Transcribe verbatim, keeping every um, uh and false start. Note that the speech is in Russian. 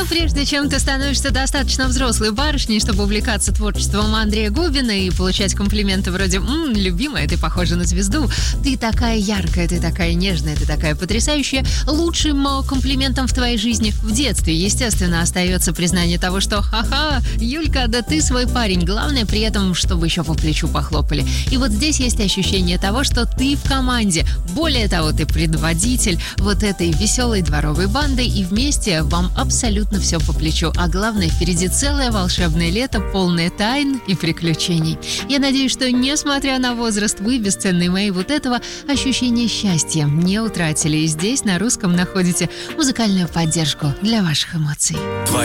Но прежде чем ты становишься достаточно взрослой барышней, чтобы увлекаться творчеством Андрея Губина и получать комплименты вроде «Ммм, любимая, ты похожа на звезду», ты такая яркая, ты такая нежная, ты такая потрясающая, лучшим э, комплиментом в твоей жизни в детстве, естественно, остается признание того, что «Ха-ха, Юлька, да ты свой парень», главное при этом, чтобы еще по плечу похлопали. И вот здесь есть ощущение того, что ты в команде. Более того, ты предводитель вот этой веселой дворовой банды, и вместе вам абсолютно все по плечу. А главное, впереди целое волшебное лето, полное тайн и приключений. Я надеюсь, что, несмотря на возраст, вы, бесценные мои, вот этого ощущения счастья не утратили. И здесь, на русском, находите музыкальную поддержку для ваших эмоций.